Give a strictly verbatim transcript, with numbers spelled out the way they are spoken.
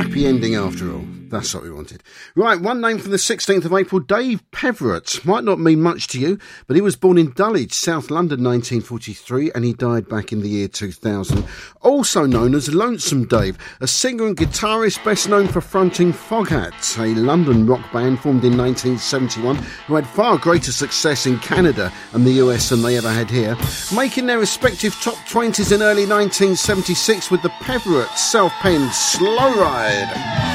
happy ending after all. That's what we wanted. Right, one name from the sixteenth of April, Dave Peverett. Might not mean much to you, but he was born in Dulwich, South London, nineteen forty-three, and he died back in the year two thousand. Also known as Lonesome Dave, a singer and guitarist best known for fronting Foghats, a London rock band formed in nineteen seventy-one, who had far greater success in Canada and the U S than they ever had here, making their respective top twenties in early nineteen seventy-six with the Peverett self-penned Slow Ride.